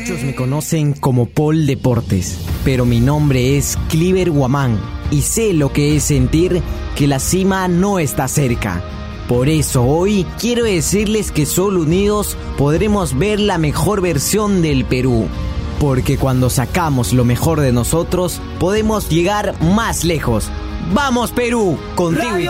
Muchos me conocen como Paul Deportes, pero mi nombre es Cliver Guamán y sé lo que es sentir que la cima no está cerca. Por eso hoy quiero decirles que solo unidos podremos ver la mejor versión del Perú. Porque cuando sacamos lo mejor de nosotros, podemos llegar más lejos. ¡Vamos, Perú! Contigo.